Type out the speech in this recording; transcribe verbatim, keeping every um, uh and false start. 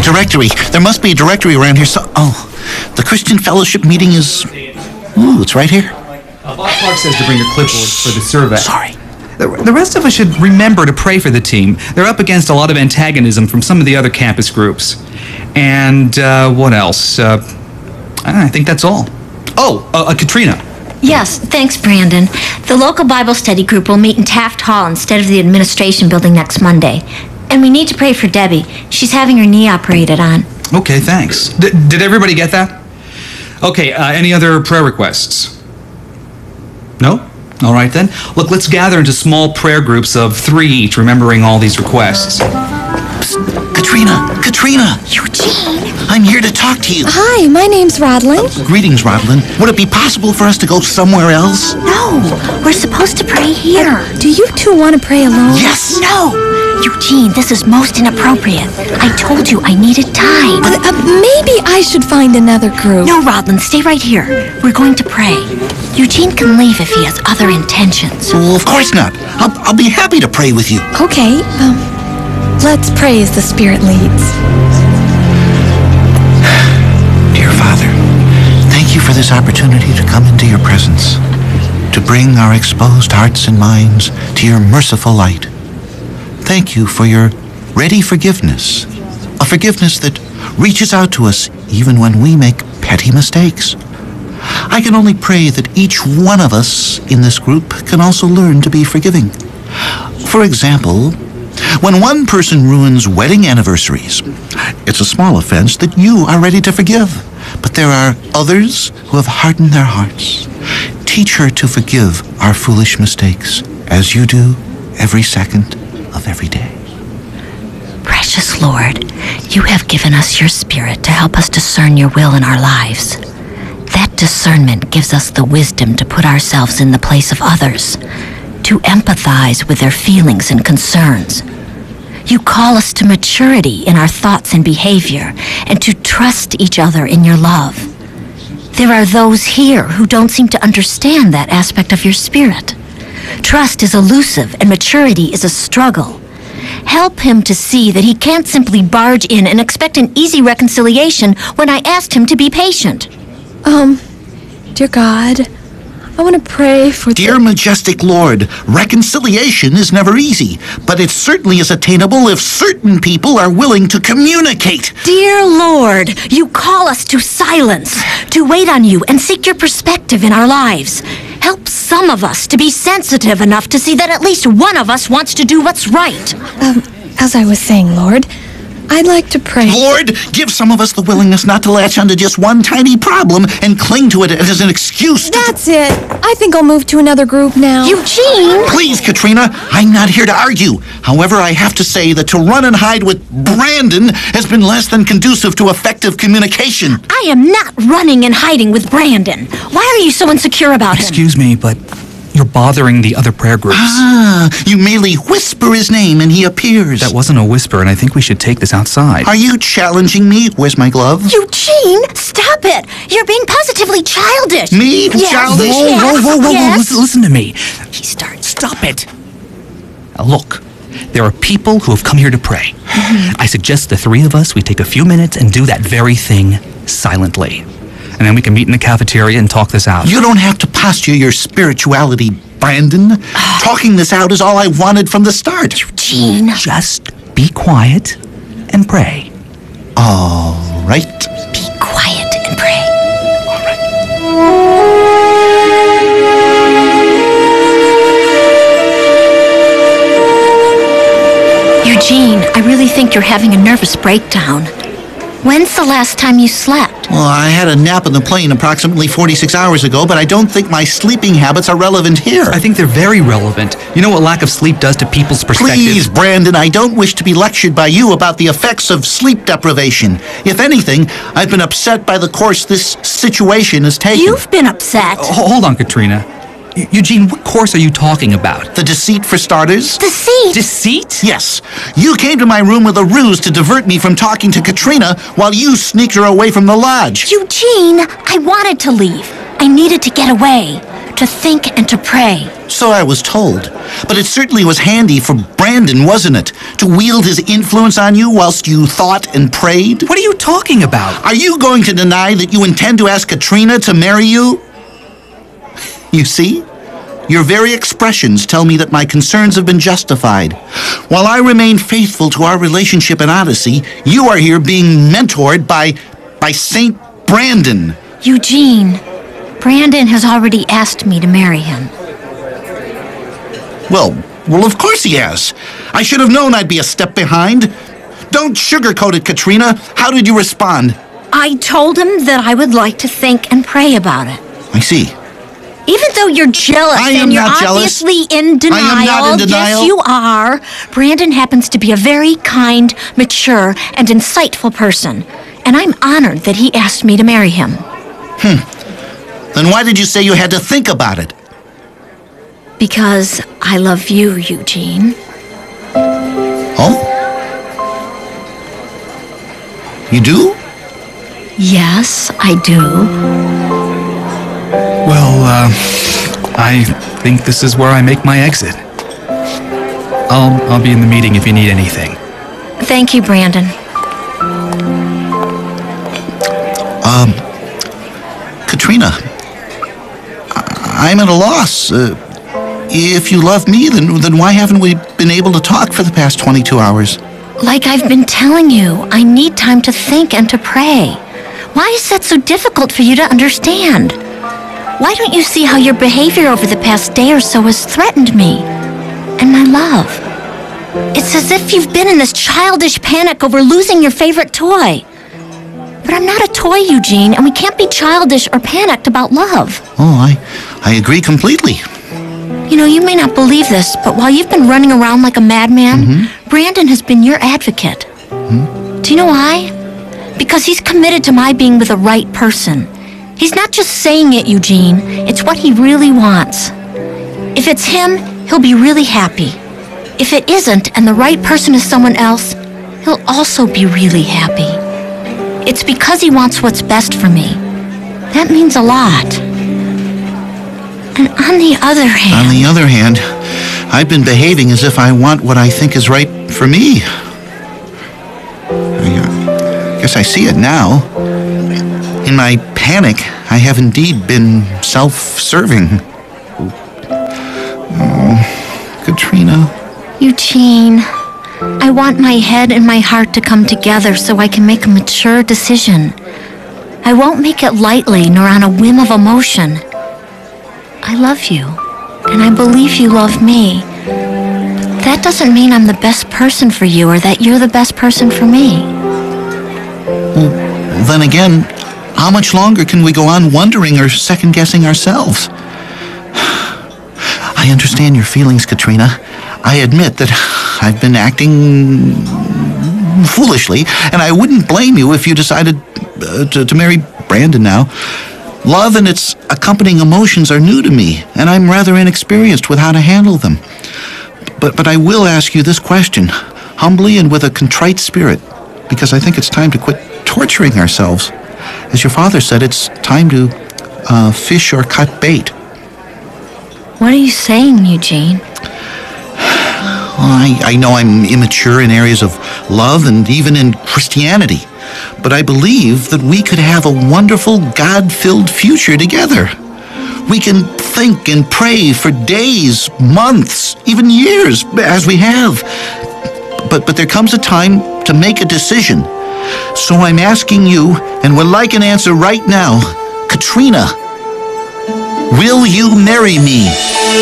directory. There must be a directory around here. So, oh, the Christian Fellowship meeting is... Ooh, it's right here. Uh, Bob Clark says to bring your clipboard for the survey. Sorry. The, the rest of us should remember to pray for the team. They're up against a lot of antagonism from some of the other campus groups. And, uh, what else? Uh, I think that's all. Oh, uh, uh, Katrina. Yes, thanks, Brandon. The local Bible study group will meet in Taft Hall instead of the administration building next Monday. And we need to pray for Debbie. She's having her knee operated on. Okay, thanks. D- did everybody get that? Okay, uh, any other prayer requests? No? All right, then. Look, let's gather into small prayer groups of three each, remembering all these requests. Psst. Katrina! Katrina! Eugene! I'm here to talk to you. Hi, my name's Rodlin. Greetings, Rodlin. Would it be possible for us to go somewhere else? No, we're supposed to pray here. Do you two want to pray alone? Yes! No! Eugene, this is most inappropriate. I told you I needed time. Uh, uh, maybe I should find another group. No, Rodlin, stay right here. We're going to pray. Eugene can leave if he has other intentions. Well, of course not. I'll, I'll be happy to pray with you. Okay, um, let's pray as the Spirit leads. Dear Father, thank you for this opportunity to come into your presence, to bring our exposed hearts and minds to your merciful light. Thank you for your ready forgiveness, a forgiveness that reaches out to us even when we make petty mistakes. I can only pray that each one of us in this group can also learn to be forgiving. For example, when one person ruins wedding anniversaries, it's a small offense that you are ready to forgive. But there are others who have hardened their hearts. Teach her to forgive our foolish mistakes, as you do every second of every day. Precious Lord, you have given us your Spirit to help us discern your will in our lives. That discernment gives us the wisdom to put ourselves in the place of others, to empathize with their feelings and concerns. You call us to maturity in our thoughts and behavior, and to trust each other in your love. There are those here who don't seem to understand that aspect of your Spirit. Trust is elusive, and maturity is a struggle. Help him to see that he can't simply barge in and expect an easy reconciliation when I asked him to be patient. Um, dear God, I want to pray for Dear the... majestic Lord, reconciliation is never easy, but it certainly is attainable if certain people are willing to communicate. Dear Lord, you call us to silence, to wait on you and seek your perspective in our lives. Help some of us to be sensitive enough to see that at least one of us wants to do what's right. Um, as I was saying, Lord, I'd like to pray... Lord, give some of us the willingness not to latch onto just one tiny problem and cling to it as an excuse to... That's it. I think I'll move to another group now. Eugene! Please, Katrina, I'm not here to argue. However, I have to say that to run and hide with Brandon has been less than conducive to effective communication. I am not running and hiding with Brandon. Why are you so insecure about him? Excuse me, but you're bothering the other prayer groups. Ah, you merely whisper his name and he appears. That wasn't a whisper, and I think we should take this outside. Are you challenging me? Where's my glove? Eugene, stop it! You're being positively childish. Me? Yes, Childish? Whoa, yes, whoa, whoa, whoa, yes. whoa, listen, listen to me. He starts. Stop it. Now look, there are people who have come here to pray. I suggest the three of us, we take a few minutes and do that very thing silently. And then we can meet in the cafeteria and talk this out. You don't have to posture your spirituality, Brandon. Talking this out is all I wanted from the start. Eugene. Just be quiet and pray. All right. Be quiet and pray. All right. Eugene, I really think you're having a nervous breakdown. When's the last time you slept? Well, I had a nap on the plane approximately forty-six hours ago, but I don't think my sleeping habits are relevant here. I think they're very relevant. You know what lack of sleep does to people's perspective? Please, Brandon, I don't wish to be lectured by you about the effects of sleep deprivation. If anything, I've been upset by the course this situation has taken. You've been upset. Oh, hold on, Katrina. E- Eugene, what course are you talking about? The deceit, for starters? Deceit. Deceit? Yes. You came to my room with a ruse to divert me from talking to Katrina while you sneaked her away from the lodge. Eugene, I wanted to leave. I needed to get away. To to think and to pray. So I was told. But it certainly was handy for Brandon, wasn't it? To wield his influence on you whilst you thought and prayed? What are you talking about? Are you going to deny that you intend to ask Katrina to marry you? You see? Your very expressions tell me that my concerns have been justified. While I remain faithful to our relationship in Odyssey, you are here being mentored by, by Saint Brandon. Eugene, Brandon has already asked me to marry him. Well, well, of course he has. I should have known I'd be a step behind. Don't sugarcoat it, Katrina. How did you respond? I told him that I would like to think and pray about it. I see. Even though you're jealous I am and you're not jealous. obviously in denial, I am not in denial. yes, you are. Brandon happens to be a very kind, mature, and insightful person, and I'm honored that he asked me to marry him. Hmm. Then why did you say you had to think about it? Because I love you, Eugene. Oh? You do? Yes, I do. Well, uh, I think this is where I make my exit. I'll, I'll be in the meeting if you need anything. Thank you, Brandon. Um, Katrina, I- I'm at a loss. Uh, if you love me, then, then why haven't we been able to talk for the past twenty-two hours? Like I've been telling you, I need time to think and to pray. Why is that so difficult for you to understand? Why don't you see how your behavior over the past day or so has threatened me and my love? It's as if you've been in this childish panic over losing your favorite toy. But I'm not a toy, Eugene, and we can't be childish or panicked about love. Oh, I, I agree completely. You know, you may not believe this, but while you've been running around like a madman, Mm-hmm. Brandon has been your advocate. Mm-hmm. Do you know why? Because he's committed to my being with the right person. He's not just saying it, Eugene. It's what he really wants. If it's him, he'll be really happy. If it isn't, and the right person is someone else, he'll also be really happy. It's because he wants what's best for me. That means a lot. And on the other hand... On the other hand, I've been behaving as if I want what I think is right for me. I guess I see it now. In my panic, I have indeed been self-serving. Oh, Katrina. Eugene, I want my head and my heart to come together so I can make a mature decision. I won't make it lightly nor on a whim of emotion. I love you, and I believe you love me. That doesn't mean I'm the best person for you or that you're the best person for me. Well, then again, how much longer can we go on wondering or second-guessing ourselves? I understand your feelings, Katrina. I admit that I've been acting foolishly, and I wouldn't blame you if you decided uh, to, to marry Brandon now. Love and its accompanying emotions are new to me, and I'm rather inexperienced with how to handle them. But, but I will ask you this question, humbly and with a contrite spirit, because I think it's time to quit torturing ourselves. As your father said, it's time to uh, fish or cut bait. What are you saying, Eugene? Well, I, I know I'm immature in areas of love and even in Christianity, but I believe that we could have a wonderful, God-filled future together. We can think and pray for days, months, even years, as we have. But, but there comes a time to make a decision. So I'm asking you, and would like an answer right now, Katrina, will you marry me?